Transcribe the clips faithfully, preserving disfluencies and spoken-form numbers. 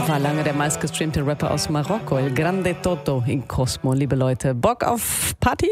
war lange der meistgestreamte Rapper aus Marokko, El Grande Toto in Cosmo. Liebe Leute, Bock auf Party?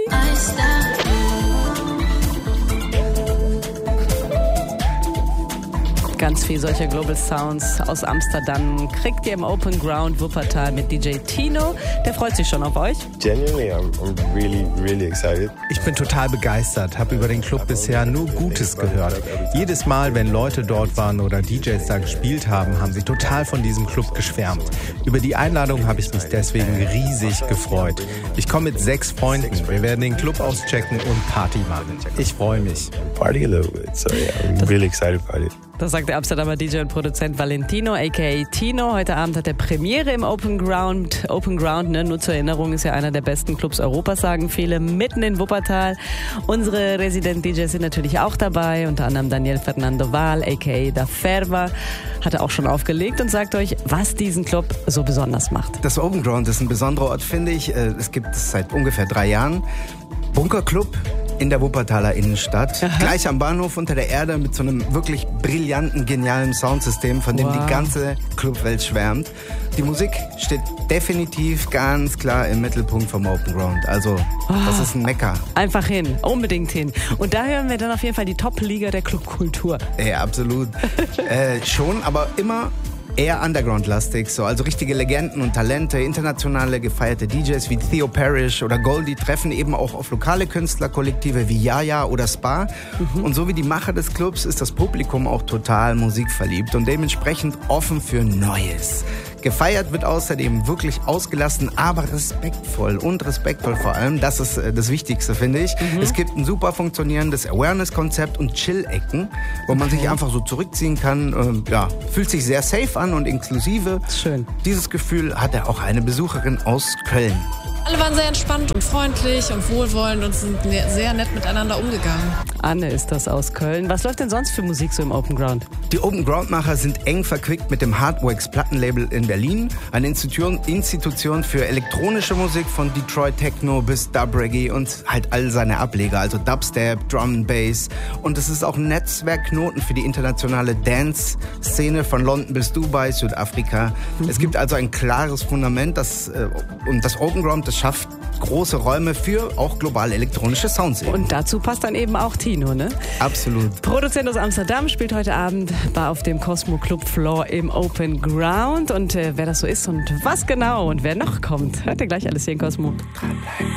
Ganz viel solcher Global Sounds aus Amsterdam kriegt ihr im Open Ground Wuppertal mit D J Tino. Der freut sich schon auf euch. Genuinely, I'm, I'm really, really excited. Ich bin total begeistert, habe über den Club bisher nur Gutes gehört. Jedes Mal, wenn Leute dort waren oder D Js da gespielt haben, haben sie total von diesem Club geschwärmt. Über die Einladung habe ich mich deswegen riesig gefreut. Ich komme mit sechs Freunden. Wir werden den Club auschecken und Party machen. Ich freue mich. Party a little bit, so yeah, I'm really excited about it. Das sagt der Amsterdamer D J und Produzent Valentino, aka Tino. Heute Abend hat er Premiere im Open Ground. Open Ground, ne, nur zur Erinnerung, ist ja einer der besten Clubs Europas, sagen viele, mitten in Wuppertal. Unsere Resident-D Js sind natürlich auch dabei, unter anderem Daniel Fernando Val, aka Da Ferva, hat er auch schon aufgelegt und sagt euch, was diesen Club so besonders macht. Das Open Ground ist ein besonderer Ort, finde ich. Es gibt es seit ungefähr drei Jahren. Bunkerclub in der Wuppertaler Innenstadt. Aha. Gleich am Bahnhof unter der Erde mit so einem wirklich brillanten, genialen Soundsystem, von dem wow. die ganze Clubwelt schwärmt. Die Musik steht definitiv ganz klar im Mittelpunkt vom Open Ground. Also, oh. das ist ein Mekka. Einfach hin, unbedingt hin. Und da hören wir dann auf jeden Fall die Top-Liga der Clubkultur. Ja, absolut. äh, schon, aber immer eher Underground-lastig, so. Also richtige Legenden und Talente, internationale gefeierte D Js wie Theo Parrish oder Goldie treffen eben auch auf lokale Künstlerkollektive wie Yaya oder Spa. Mhm. Und so wie die Macher des Clubs ist das Publikum auch total musikverliebt und dementsprechend offen für Neues. Gefeiert wird außerdem wirklich ausgelassen, aber respektvoll und respektvoll vor allem. Das ist äh, das Wichtigste, finde ich. Mhm. Es gibt ein super funktionierendes Awareness-Konzept und Chill-Ecken, wo man okay. sich einfach so zurückziehen kann. Ähm, ja, fühlt sich sehr safe an und inklusive. Schön. Dieses Gefühl hatte auch eine Besucherin aus Köln. Alle waren sehr entspannt und freundlich und wohlwollend und sind sehr nett miteinander umgegangen. Anne ist das aus Köln. Was läuft denn sonst für Musik so im Open Ground? Die Open Ground-Macher sind eng verquickt mit dem Hardwax Plattenlabel in Berlin, eine Institution, Institution für elektronische Musik von Detroit Techno bis Dub Reggae und halt all seine Ableger, also Dubstep, Drum and Bass. Und es ist auch ein Netzwerkknoten für die internationale Dance-Szene von London bis Dubai, Südafrika. Mhm. Es gibt also ein klares Fundament, das, äh, und das Open Ground, das schafft große Räume für auch globale elektronische Sounds. Eben. Und dazu passt dann eben auch Tino, ne? Absolut. Produzent aus Amsterdam spielt heute Abend Bar auf dem Cosmo Club Floor im Open Ground. Und äh, wer das so ist und was genau und wer noch kommt, hört ihr gleich alles hier in Cosmo.